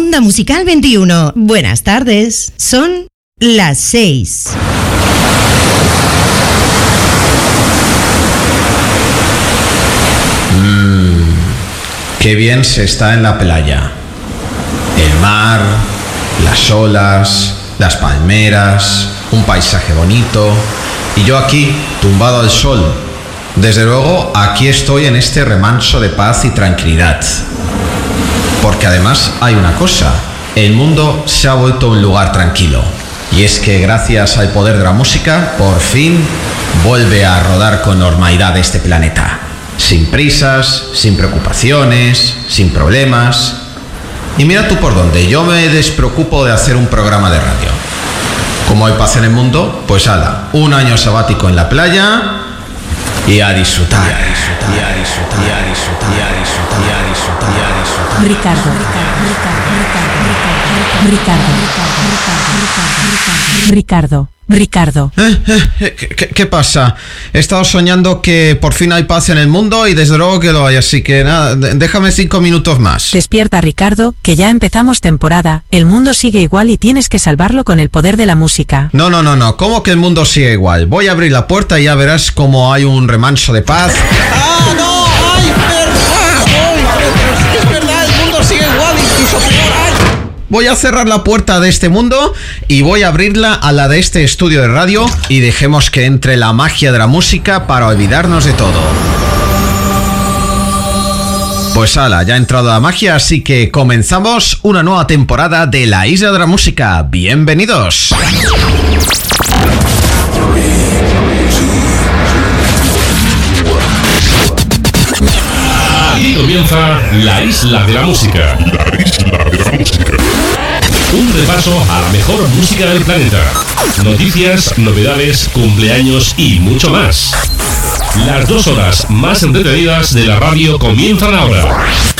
Onda Musical 21. Buenas tardes. Son las 6. Qué bien se está en la playa. El mar, las olas, las palmeras, un paisaje bonito. Y yo aquí, tumbado al sol. Desde luego, aquí estoy en este remanso de paz y tranquilidad. Porque además hay una cosa. El mundo se ha vuelto un lugar tranquilo. Y es que gracias al poder de la música, por fin vuelve a rodar con normalidad este planeta. Sin prisas, sin preocupaciones, sin problemas. Y mira tú por dónde, yo me despreocupo de hacer un programa de radio. Como hay paz en el mundo, pues ala, un año sabático en la playa y a disfrutar. Ricardo. ¿Qué pasa? He estado soñando que por fin hay paz en el mundo y desde luego que lo hay, así que nada, déjame 5 minutos más. Despierta, Ricardo, que ya empezamos temporada. El mundo sigue igual y tienes que salvarlo con el poder de la música. No, ¿cómo que el mundo sigue igual? Voy a abrir la puerta y ya verás cómo hay un remanso de paz. ¡Ah, no! ¡Ay, es verdad, el mundo sigue igual, incluso peor! ¡Ay! Voy a cerrar la puerta de este mundo y voy a abrirla a la de este estudio de radio y dejemos que entre la magia de la música para olvidarnos de todo. Pues ala, ya ha entrado la magia, así que comenzamos una nueva temporada de La Isla de la Música. ¡Bienvenidos! Aquí comienza La Isla de la Música. La Isla de la Música. Un repaso a la mejor música del planeta. Noticias, novedades, cumpleaños y mucho más. Las 2 horas más entretenidas de la radio comienzan ahora.